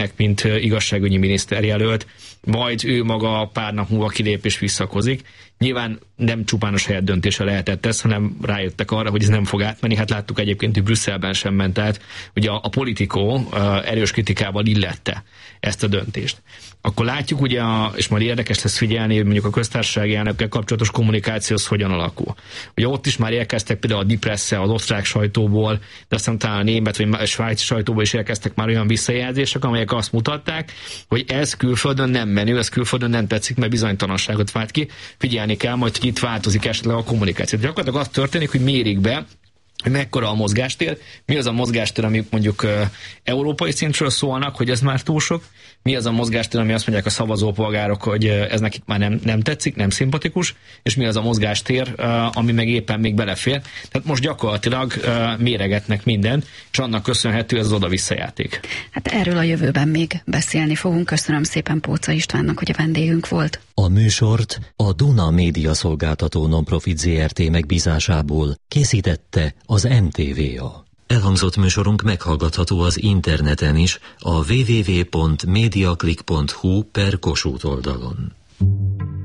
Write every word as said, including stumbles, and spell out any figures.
mint igazságügyi miniszterjelölt, majd ő maga pár nap múlva kilép és visszakozik. Nyilván nem csupán a saját döntése lehetett ez, hanem rájöttek arra, hogy ez nem fog átmenni. Hát láttuk egyébként, hogy Brüsszelben sem ment át. Ugye a, a Politico erős kritikával illette ezt a döntést. Akkor látjuk, ugye, a, és majd érdekes lesz figyelni, hogy mondjuk a köztársasági elnökkel kapcsolatos kommunikációhoz hogyan alakul. Ugye ott is már érkeztek például a Die Presse, az osztrák sajtóból, de aztán talán a német vagy a svájci sajtóból is érkeztek már olyan visszajelzések, amelyek azt mutatták, hogy ez külföldön nem menő, ez külföldön nem tetszik, mert bizonytalanságot vált ki. Figyelni kell majd, hogy itt változik esetleg a kommunikáció. Gyakorlatilag az történik, hogy mérik be, hogy mekkora a mozgástér, mi az a mozgástér, amik mondjuk uh, európai szintről szólnak, hogy ez már túl sok, mi az a mozgástér, ami azt mondják a szavazópolgárok, hogy uh, ez nekik már nem, nem tetszik, nem szimpatikus, és mi az a mozgástér, uh, ami meg éppen még belefér. Tehát most gyakorlatilag uh, méregetnek mindent, és annak köszönhető ez az oda-vissza játék. Hát erről a jövőben még beszélni fogunk. Köszönöm szépen Póczay Istvánnak, hogy a vendégünk volt. A műsort a Duna Média Szolgáltató Nonprofit zé er té megbízásából készítette az em té vé á. Elhangzott műsorunk meghallgatható az interneten is, a double-u double-u double-u pont mediaclick pont hu per Kossuth oldalon.